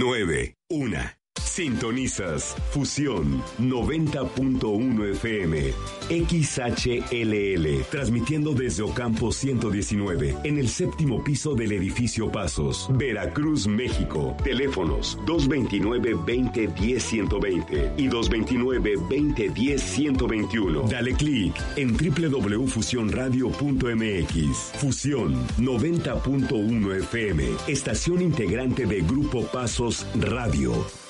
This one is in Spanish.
9, 1. Sintonizas Fusión 90.1 FM XHLL, transmitiendo desde Ocampo 119, en el séptimo piso del edificio Pasos, Veracruz, México. Teléfonos 229-2010-120 y 229-2010-121. Dale clic en www.fusionradio.mx. Fusión 90.1 FM, estación integrante de Grupo Pasos Radio.